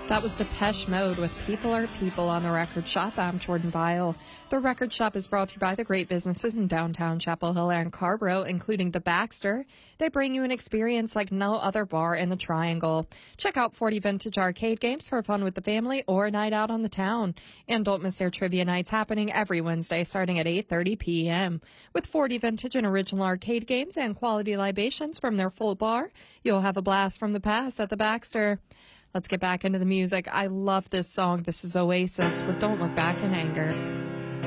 That was Depeche Mode with People Are People on the Record Shop. I'm Jordan Bile. The Record Shop is brought to you by the great businesses in downtown Chapel Hill and Carborough, including the Baxter. They bring you an experience like no other bar in the Triangle. Check out 40 vintage arcade games for fun with the family or a night out on the town. And don't miss their trivia nights happening every Wednesday starting at 8:30 p.m. With 40 vintage and original arcade games and quality libations from their full bar, you'll have a blast from the past at the Baxter. Let's get back into the music. I love this song. This is Oasis with Don't Look Back in Anger.